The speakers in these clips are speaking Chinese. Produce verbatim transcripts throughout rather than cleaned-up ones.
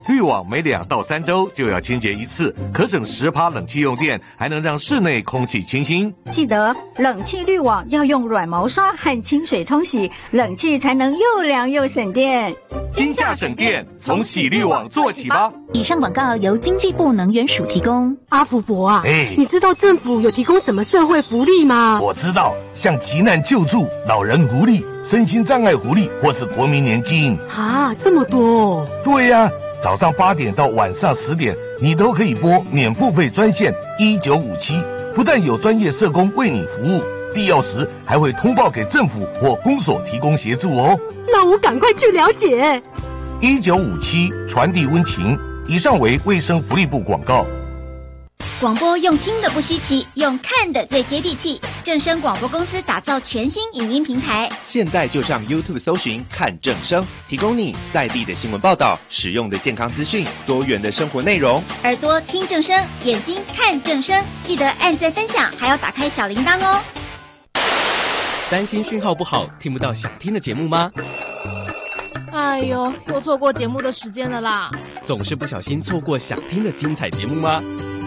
滤网每两到三周就要清洁一次，可省十趴冷气用电，还能让室内空气清新。 记得冷气滤网要用软毛刷和清水冲洗，冷气才能又凉又省电。 今夏省电，从洗滤网做起吧。 以上广告由经济部能源署提供。 阿福伯啊， 哎， 你知道政府有提供什么社会福利吗？ 我知道，像急难救助、老人福利、身心障碍福利，或是国民年金。 啊，这么多！ 对呀、啊，早上八点到晚上十点，你都可以拨免付费专线一九五七，不但有专业社工为你服务，必要时还会通报给政府或公所提供协助哦。 那我赶快去了解。 一九五七传递温情。以上为卫生福利部广告。 广播用听的不稀奇，用看的最接地气。正声广播公司打造全新影音平台， 现在就上 YouTube 搜寻看正声，提供你在地的新闻报道、实用的健康资讯、多元的生活内容。 耳朵听正声，眼睛看正声，记得按赞分享，还要打开小铃铛哦。 担心讯号不好，听不到想听的节目吗？ 哎呦，又错过节目的时间了啦！ 总是不小心错过想听的精彩节目吗？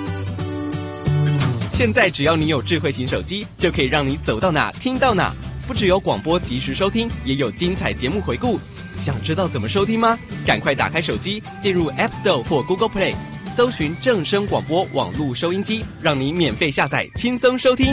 现在只要你有智慧型手机，就可以让你走到哪听到哪。不只有广播及时收听，也有精彩节目回顾。想知道怎么收听吗？赶快打开手机，进入 App Store 或 Google Play， 搜寻正声广播网络收音机，让你免费下载，轻松收听。